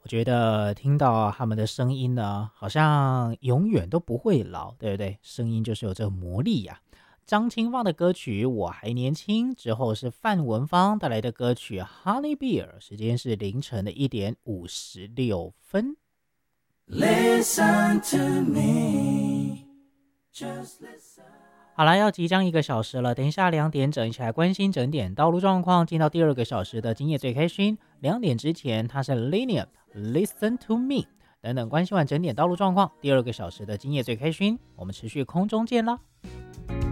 我觉得听到他们的声音呢，好像永远都不会老，对不对？声音就是有这个魔力呀。张清芳的歌曲《我还年轻》之后是范文芳带来的歌曲《Honey Beer》，时间是凌晨的1:56。 Listen to me, just listen. 好了，要即将1个小时了，等一下2点整，一起来关心整点道路状况，进到第2个小时的今夜最开心。2点之前，它是 Linear Listen to Me 等等，关心完整点道路状况，第2个小时的今夜最开心，我们持续空中见啦。